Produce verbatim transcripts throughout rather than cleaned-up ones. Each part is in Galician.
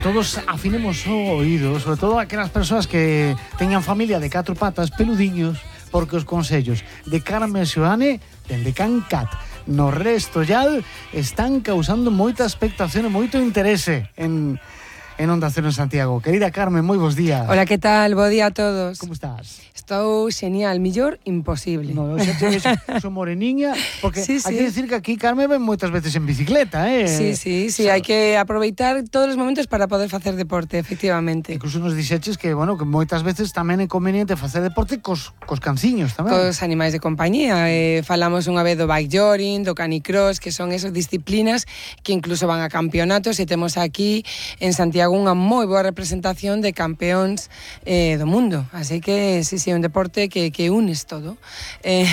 Todos afinemos o oído, sobre todo aquelas persoas que teñan familia de catro patas peludiños, porque os consellos de Carmen Seoane dende Can Cat no resto yal están causando moita expectación e moito interese en, en Onda Cero en Santiago. Querida Carmen, moi bons días. Hola, que tal? Bo día a todos. Como estás? Estou xenial, millor imposible. No, xa te vexo, so moreniña, porque sí, sí. hai que decir que aquí Carmen ven moitas veces en bicicleta, eh? Sí, sí, sí, hai que aproveitar todos os momentos para poder facer deporte, efectivamente. Incluso nos dixeches que, bueno, que moitas veces tamén é conveniente facer deporte cos, cos canciños tamén. Cos animais de compañía. Eh, falamos unha vez do bike jogging, do canicross, que son esas disciplinas que incluso van a campeonatos, e temos aquí en Santiago unha moi boa representación de campeóns eh, do mundo. Así que, sí, sí, un deporte que, que unes todo. Eh,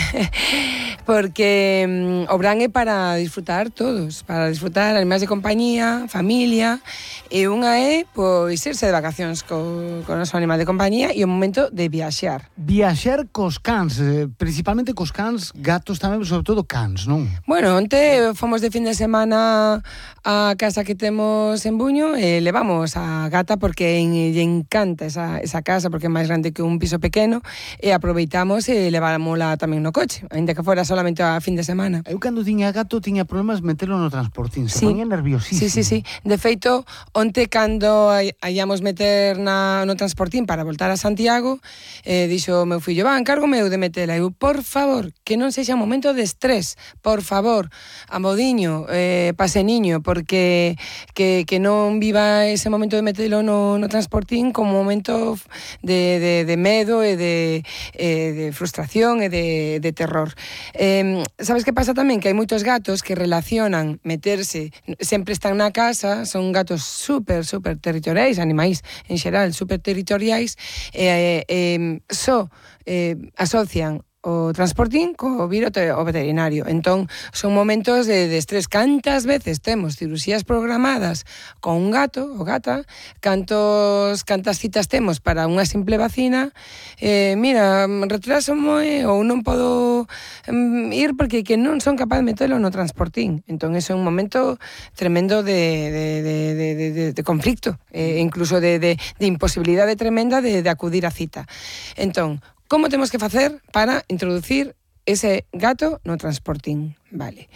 porque um, o Bran é para disfrutar todos, para disfrutar animais de compañía, familia, e unha é, pois, irse de vacacións co, co noso animal de compañía e o momento de viaxar. Viaxar cos cans, eh, principalmente cos cans, gatos tamén, sobre todo cans, non? Bueno, onte fomos de fin de semana a casa que temos en Buño e levamos a gata porque lle encanta esa, esa casa, porque é máis grande que un piso pequeno, e aproveitamos e levámola tamén no coche, ainda que fora solamente a fin de semana. Eu cando tiña gato tiña problemas metelo no transportín, se sí. ponía nerviosísimo. Sí, sí, sí. De feito, onte cando hayamos meter na, no transportín para voltar a Santiago, eh, dixo o meu fillo, va, encárgome eu de metela. Eu, por favor, que non sexa un momento de estrés, por favor, amodiño, eh, paseniño, porque que, que non viva ese momento de metelo no, no transportín como un momento de, de, de medo e de, eh, de frustración e de, de terror. Eh, sabes que pasa tamén? Que hai moitos gatos que relacionan meterse, sempre están na casa, son gatos super, super territoriais, animais en xeral super territoriais, e eh, eh, só eh, asocian o transportín co vir ao veterinario. Entón, son momentos de, de estrés. Cantas veces temos cirurxías programadas con un gato ou gata, cantos, cantas citas temos para unha simple vacina, eh, mira, retraso-me ou non podo um, ir porque que non son capaz de metelo no transportín. Entón, é un momento tremendo de, de, de, de, de, de conflicto, eh, incluso de, de, de imposibilidade tremenda de, de acudir á cita. Entón, como temos que facer para introducir ese gato no transportín? Vale.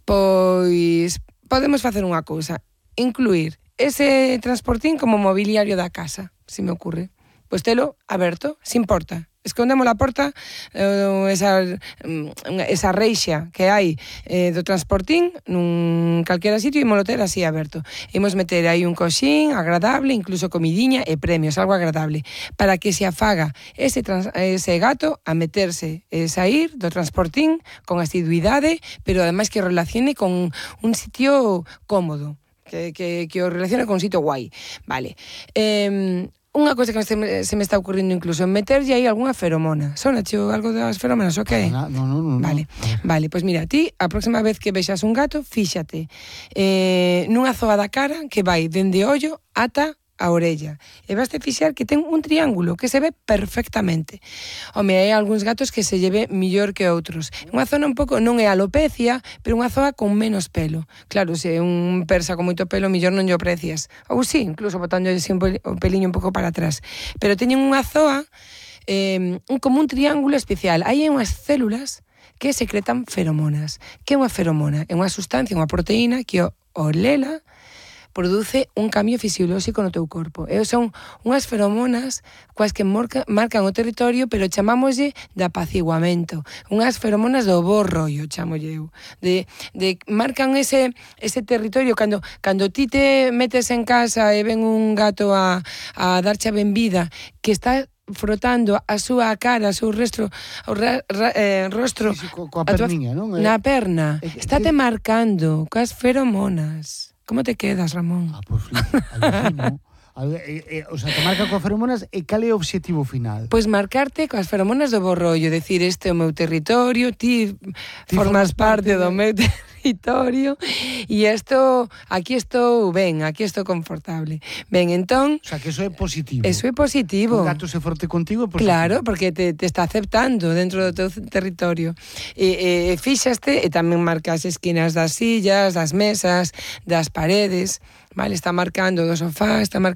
Pois podemos facer unha cousa, incluir ese transportín como mobiliario da casa, se me ocurre. Pois telo aberto, sin porta. Escondemos a porta, eh, esa, esa reixa que hai eh, do transportín nun calquera sitio, e imos ter así aberto. Imos meter aí un coxín agradable, incluso comidiña e premios, algo agradable, para que se afaga ese, trans, ese gato a meterse e sair do transportín con asiduidade, pero ademais que relacione con un sitio cómodo, que, que, que o relacione con un sitio guai. Vale. Eh, Unha cosa que se me, se me está ocurrindo incluso, meterlle aí algunha feromona. Sona, cheo, algo das feromonas, o que? No, no, no, no. Vale, vale, pois mira, ti, a próxima vez que vexas un gato, fíxate eh, nunha zoa da cara que vai dende o ollo ata a orella. E vaste fixar que ten un triángulo que se ve perfectamente. Home, hai algúns gatos que se lleve millor que outros. Unha zona un pouco, non é alopecia, pero unha zona con menos pelo. Claro, se un persa con moito pelo, millor non lle aprecias. Ou sí, incluso botando o peliño un pouco para atrás. Pero teñen unha zoa eh, como un triángulo especial. Aí hai unhas células que secretan feromonas. Que é unha feromona? É unha sustancia, unha proteína que o, o lela produce un cambio fisiolóxico no teu corpo. E son unhas feromonas coas que marca, marcan o territorio, pero chamámoslle de apaciguamento. Unhas feromonas do bo rollo, chamolle eu. De, de, marcan ese, ese territorio. Cando, cando ti te metes en casa e ven un gato a, a darche a benvida, que está frotando a súa cara, a seu rostro, o ra, ra, eh, rostro sí, sí, co, coa perniña, non? Na perna. Eh, Estate que... marcando coas feromonas. Como te quedas, Ramón? Ah, pois pues, alucino, Eh, eh, o sea, te marca coas feromonas e cal é o obxectivo final? Pois marcarte coas feromonas do bo rollo, decir, este é o meu territorio, ti, Ti formas formas parte parte do de- meu territorio e isto, aquí estou ben, aquí estou confortable. Ben, entón, O sea, que eso é positivo. eso é positivo. Un gato se forte contigo é positivo. Claro, porque te, te está aceptando dentro do teu territorio. E, e fíxaste, e tamén marca as esquinas das sillas, das mesas, das paredes, vale? Está marcando do sofá, está marcando